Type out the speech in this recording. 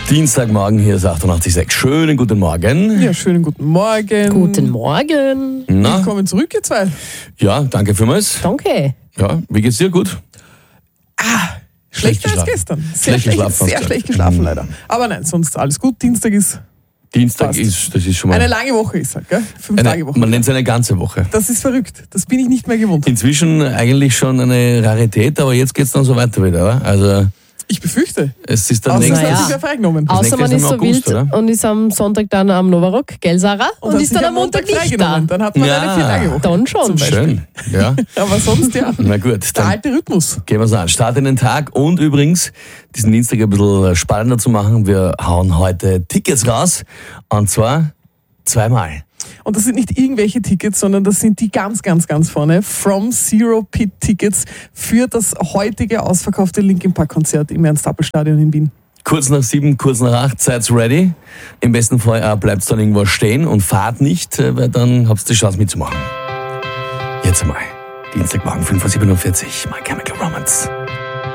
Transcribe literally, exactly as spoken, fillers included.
Dienstagmorgen, hier ist achtundachtzig Komma sechs. Schönen guten Morgen. Ja, schönen guten Morgen. Guten Morgen. Na? Willkommen zurück, ihr zwei. Ja, danke vielmals. Danke. Ja, wie geht's dir? Gut? Ah, Schlecht schlechter als geschlafen. gestern. Sehr Schlecht schlecht, geschlafen, hast sehr du schlecht gesagt. geschlafen leider. Aber nein, sonst alles gut. Dienstag ist Dienstag Passt. ist, das ist schon mal... eine lange Woche, ist halt, gell? Fünf eine- Tage Woche. man nennt es eine ganze Woche. Das ist verrückt. Das bin ich nicht mehr gewohnt. Inzwischen eigentlich schon eine Rarität, aber jetzt geht's dann so weiter wieder, oder? Also, Ich befürchte. es ist der Außer nächste... es Naja. hat sich ja freigenommen. Außer nächste man ist ist im so August, wild oder? und ist am Sonntag dann am Novarock, gell Sarah? Und, hat ist sich dann am Montag nicht da. freigenommen. Dann hat man Ja. eine Vier-Tage-Woche. Dann schon. Zum Beispiel. Schön, ja. Aber sonst ja. Na gut, Der dann alte Rhythmus. gehen wir's an. Start in den Tag und übrigens, diesen Dienstag ein bisschen spannender zu machen, wir hauen heute Tickets raus und zwar zweimal. Und das sind nicht irgendwelche Tickets, sondern das sind die ganz, ganz, ganz vorne. From Zero Pit Tickets für das heutige ausverkaufte Linkin Park Konzert im Ernst-Happel-Stadion in Wien. Kurz nach sieben, kurz nach acht, seid's ready. Im besten Fall äh, bleibt's dann irgendwo stehen und fahrt nicht, äh, weil dann habt ihr die Chance mitzumachen. Jetzt einmal, Dienstagmorgen fünf Uhr siebenundvierzig, My Chemical Romance.